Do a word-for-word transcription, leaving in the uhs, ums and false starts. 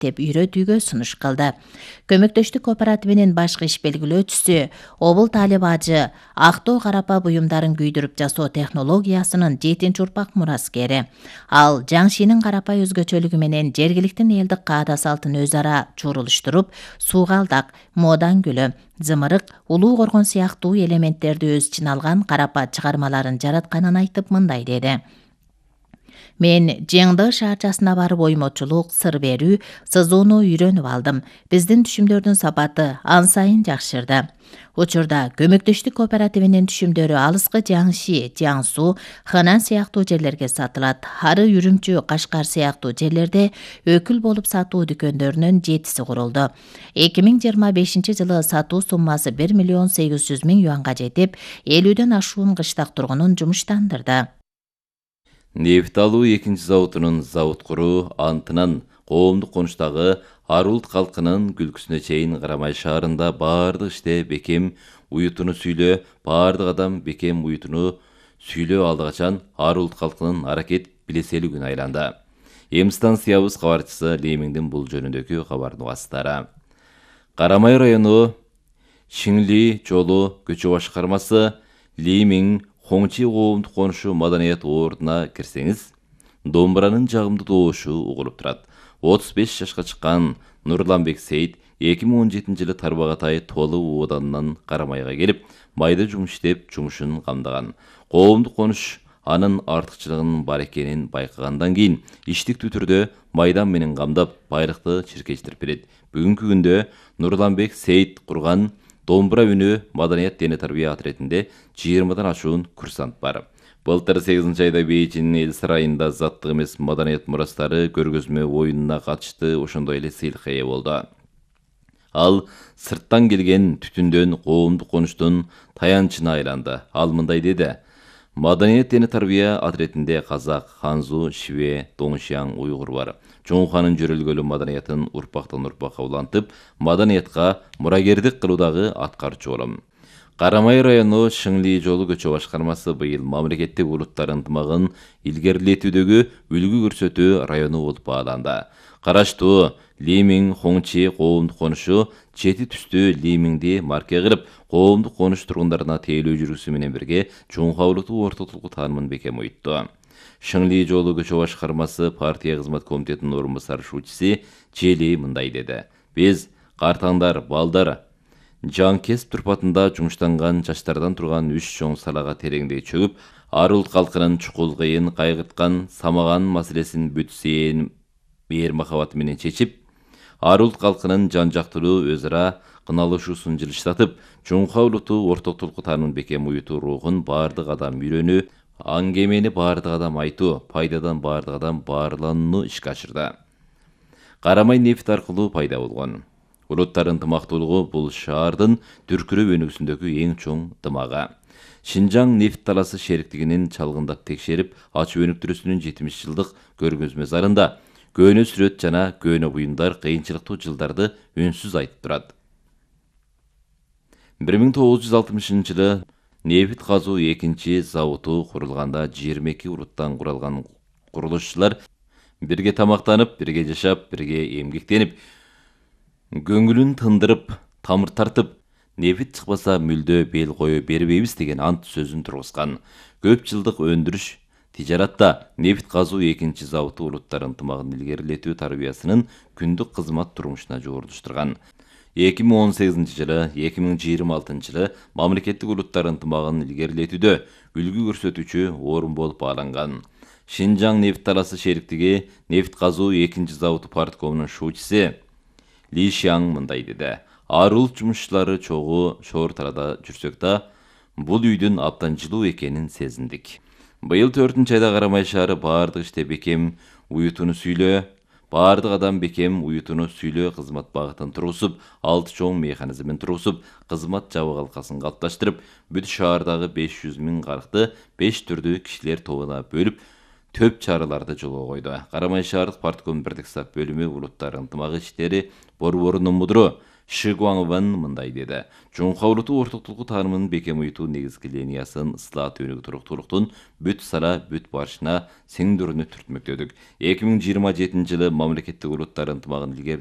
деп үйрөтүүгө сунуш кылды. Көмөктөштүк кооперативинин башкы иш белгилөөчүсү Обул Талип ажы Актоо карапа буюмдарын күйдүрүп жасоо технологиясынын жетинчи урпак мураскери. Ал жаңшинин карапа өзгөчөлүгү менен жергиликтин элдик каада салтын өз ара чурулуштуруп, суугалдак, модан гүлү, зымырык, улуу коргон сыяктуу элементтерди өз ичине алган карапа чыгармаларын жаратканын айтып мындай деди. Мен Жеңды шаарчасына барып оймочулук, сыр берүү, сызууну үйрөнүп алдым. Биздин түшүмдөрдүн сапаты ан сайын жакшырды. Учурда көмөктөштүк кооперативинин түшүмдөрү алыскы Жаңши, Жаңсу, Ханан сыяктуу жерлерге сатылат. Ары Үрүмчү, Кашкар сыяктуу жерлерде өкүл болуп сатуу дүкөндөрүнүн жетиси курулду. эки миң жыйырма бешинчи жылы сатуу суммасы бир миллион сегиз жүз миң юанга жетип, элүүдөн ашуун кыштак тургунун жумуштандырды. Нефт алуу экинчи заводунун завод куруу антынан коомдук конуштагы Арулт калкынын күлкүсүнө чейин Карамай шаарында баардык иште бекем уютуну сүйлөө, баардык адам бекем уютуну сүйлөө алды качан Арулт калкынын аракет билеселигүн айланды. Эми станциябыз кабарчысы Лемиңдин бул жөнүндөгү кабардын угасыздары. Карамай району Шиңли жолу көчө башкармасы Лемиң Хоңчи коомдук конушу маданият ордуна кирсеңиз, домбуранын жагымдуу добушу угулуп турат. отуз беш жашка чыккан Нурланбек Сейит эки миң он жетинчи жылы Тарбагатай Толу ооданынан Карамайга келип, майда жумуш иштеп, жумушун камдаган. Коомдук конуш анын артыкчылыгынын бар экенин байкагандан кийин иштиктүү түрдө майдан менен камдап, байлыкты чиркештирип берет. Бүгүнкү күндө Нурланбек Сейит курган домбура үнү маданият дене тарбия отрядинде жыйырмадан ашуун курсант бар. Былтыр сегизинчи айда Бейжиңдин эл сарайында заттык эмес маданият мурастары көргөзмө оюнуна катышты, ошондой эле сыйлыкка ээ болду. Ал сырттан келген түтүндөн коомдук конуштун таянычына айланды. Ал мындай деди: маданият дене тарбия отрядинде казак, ханзу, шиве, доңшияң, уйгур бар. Чоңханын жөрөлгөлү маданиятын урпактан урпакка улантып, маданиятка мурагердик кылуудагы аткарчу болом. Карамай району Шиңли жолу көчө башкармасы быйыл мамлекеттик улуттар ынтымагын илгерилетүүдөгү үлгү көрсөтүү району болуп бааланды. Караштуу Лемиң Хоңчи коомдук конушу жети түстүү Лемиңди марке кылып, коомдук конуш тургундарына тейлөө жүргүсү менен бирге чоң кабылтуу ортотулку таанымын бекем уютту. Шиңли жолу көчө башкармасы партия кызмат комитетинин орун басар шуучуси Жели мындай деди: биз картаңдар, балдар, жан кесип турпатында жумуштанган жаштардан турган үч чоң салага тереңдей чөгүп, Арулт калкынын чукул кыйын кайгырткан самаган маселесин бүт сыйын мээр махабаты менен чечип, Арулт калкынын жан жактылуу өз ара кыналышуусун жылыштатып, чоң кабылтуу ортотулку таанымын бекем уютуу рухун баардык адам үйрөнүү, аңгемени баардык адам айтуу, пайдадан баардык адам баарланууну ишке ашырды. Карамай нефт аркылуу пайда болгон. Улуттар ынтымактуулугу бул шаардын дүркүрөп өнүгүүсүндөгү эң чоң дымагы. Шинжаң нефт таласы шериктигинин чалгындап текшерип, ачып өнүктүрүүсүнүн жетимиш жылдык көргөзмө зарында көөнө сүрөт жана көөнө буюмдар кыйынчылыктуу жылдарды үнсүз айтып турат. бир миң тогуз жүз алтымышынчы жылы нефт казуу экинчи заводу курулганда жыйырма эки улуттан куралган курулушчулар бирге тамактанып, бирге жашап, бирге эмгектенип, көңүлүн тындырып, тамыр тартып, нефт чыкпаса мүлдө бел кое бербейбиз деген ант сөзүн тургузган. Көп жылдык өндүрүш тижаратта нефт казуу экинчи заводу улуттар ынтымагын илгерилетүү тарбиясынын күндүк кызмат турмушуна жуурдуштурган. эки миң он сегизинчи жылы, эки миң жыйырма алтынчы жылы мамлекеттик улуттар ынтымагын илгерилетүүдө үлгү көрсөтүүчү орун болуп бааланган. Шинжаң нефт таласы шериктиги нефт казуу экинчи заводу парткомунун шуучуси Ли Шияң мындай деди: Арулт жумушчулары чогуу шоор талада жүрсөк да, бул үйдүн абдан жылуу экенин сезиндик. Быйыл төртүнчү айда Карамай шаары баардык иште бекем уютуну сүйлөө, баардык адам бекем уютуну сүйлөө кызмат багытын тургузуп, алты чоң механизмин тургузуп, кызмат жабык алкасын калыпташтырып, бүт шаардагы беш жүз миң карыкты беш түрдүү кишилер тобуна бөлүп, төп чараларды жолго койду. Карамай шаардык партком бирдик сап бөлүмү улуттар ынтымагы иштери борборунун мудуру Ши Гуаңван мындай деді. Жоңқа уруту ортоктулугу таанымынын бекем уютуу негизги линиясын ысылаат өнүгү туруктуулуктун бүт сара бүт барышына сиңдүүрүнү түртмөктөдүк. эки миң жыйырма жетинчи жылы мамлекеттик уруттар ынтымагын илгери